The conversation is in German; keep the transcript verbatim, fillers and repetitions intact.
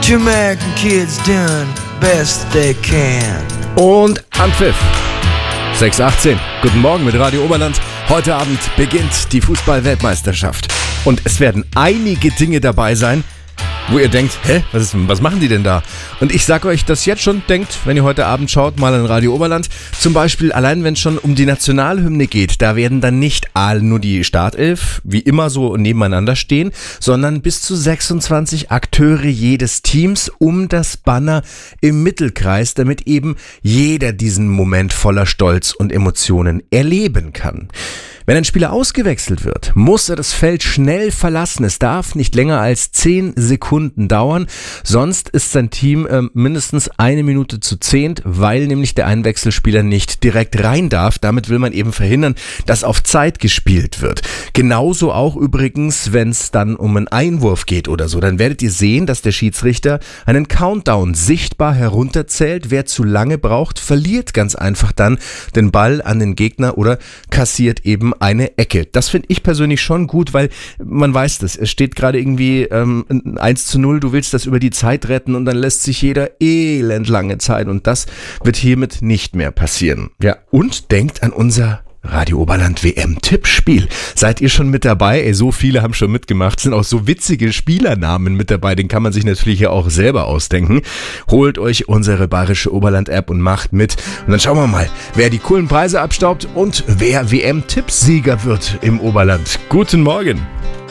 Two American kids doing best they can. Und Anpfiff. sechs Uhr achtzehn. Guten Morgen mit Radio Oberland. Heute Abend beginnt die Fußball-Weltmeisterschaft. Und es werden einige Dinge dabei sein, wo ihr denkt, hä, was, ist, was machen die denn da? Und ich sag euch das jetzt schon, denkt, wenn ihr heute Abend schaut, mal an Radio Oberland, zum Beispiel allein wenn es schon um die Nationalhymne geht, da werden dann nicht all nur die Startelf, wie immer so nebeneinander stehen, sondern bis zu sechsundzwanzig Akteure jedes Teams um das Banner im Mittelkreis, damit eben jeder diesen Moment voller Stolz und Emotionen erleben kann. Wenn ein Spieler ausgewechselt wird, muss er das Feld schnell verlassen. Es darf nicht länger als zehn Sekunden dauern, sonst ist sein Team äh, mindestens eine Minute zu zehnt, weil nämlich der Einwechselspieler nicht direkt rein darf. Damit will man eben verhindern, dass auf Zeit gespielt wird. Genauso auch übrigens, wenn es dann um einen Einwurf geht oder so, dann werdet ihr sehen, dass der Schiedsrichter einen Countdown sichtbar herunterzählt. Wer zu lange braucht, verliert ganz einfach dann den Ball an den Gegner oder kassiert eben eine Ecke. Das finde ich persönlich schon gut, weil man weiß das. Es steht gerade irgendwie ähm, eins zu null, du willst das über die Zeit retten und dann lässt sich jeder elend lange Zeit und das wird hiermit nicht mehr passieren. Ja, und denkt an unser Radio Oberland W M-Tippspiel. Seid ihr schon mit dabei? Ey, so viele haben schon mitgemacht. Es sind auch so witzige Spielernamen mit dabei. Den kann man sich natürlich ja auch selber ausdenken. Holt euch unsere Bayerische Oberland-App und macht mit. Und dann schauen wir mal, wer die coolen Preise abstaubt und wer W M-Tippsieger wird im Oberland. Guten Morgen.